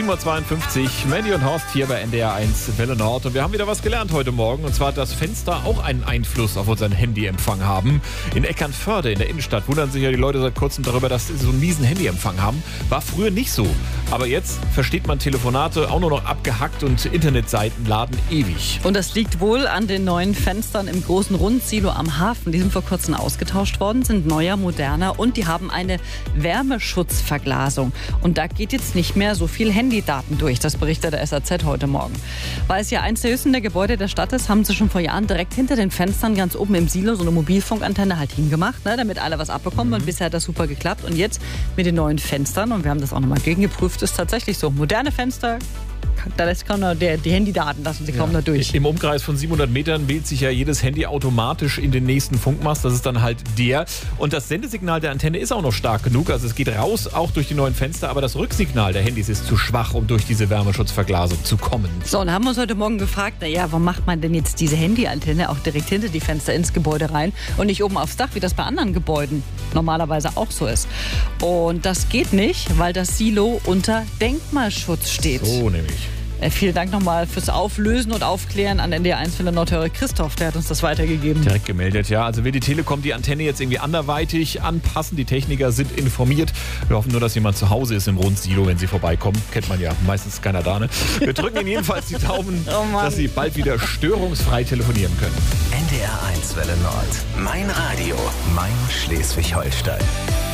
7.52 Uhr, Mandy und Horst hier bei NDR 1 Welle Nord. Und wir haben wieder was gelernt heute Morgen. Und zwar, dass Fenster auch einen Einfluss auf unseren Handyempfang haben. In Eckernförde in der Innenstadt wundern sich ja die Leute seit kurzem darüber, dass sie so einen miesen Handyempfang haben. War früher nicht so. Aber jetzt versteht man Telefonate auch nur noch abgehackt und Internetseiten laden ewig. Und das liegt wohl an den neuen Fenstern im großen Rundsilo am Hafen. Die sind vor kurzem ausgetauscht worden, sind neuer, moderner und die haben eine Wärmeschutzverglasung. Und da geht jetzt nicht mehr so viel Handydaten durch. Das berichtet der SAZ heute Morgen. Weil es ja eins der höchsten der Gebäude der Stadt ist, haben sie schon vor Jahren direkt hinter den Fenstern ganz oben im Silo so eine Mobilfunkantenne halt hingemacht, ne, damit alle was abbekommen. Und bisher hat das super geklappt. Und jetzt mit den neuen Fenstern, und wir haben das auch nochmal gegengeprüft, ist tatsächlich so. Moderne Fenster, da lässt kaum die Handydaten lassen sie kaum da durch. Im Umkreis von 700 Metern wählt sich ja jedes Handy automatisch in den nächsten Funkmast. Das ist dann halt der. Und das Sendesignal der Antenne ist auch noch stark genug. Also es geht raus, auch durch die neuen Fenster. Aber das Rücksignal der Handys ist zu schwach, um durch diese Wärmeschutzverglasung zu kommen. So, und haben wir uns heute Morgen gefragt, warum macht man denn jetzt diese Handyantenne auch direkt hinter die Fenster ins Gebäude rein und nicht oben aufs Dach, wie das bei anderen Gebäuden normalerweise auch so ist. Und das geht nicht, weil das Silo unter Denkmalschutz steht. So nämlich. Vielen Dank nochmal fürs Auflösen und Aufklären an NDR 1 Welle Nordhörer Christoph, der hat uns das weitergegeben. Direkt gemeldet, ja. Also will die Telekom die Antenne jetzt irgendwie anderweitig anpassen. Die Techniker sind informiert. Wir hoffen nur, dass jemand zu Hause ist im Rundsilo, wenn sie vorbeikommen. Kennt man ja, meistens keiner da, ne? Wir drücken Ihnen jedenfalls die Daumen, dass Sie bald wieder störungsfrei telefonieren können. NDR 1 Welle Nord. Mein Radio, mein Schleswig-Holstein.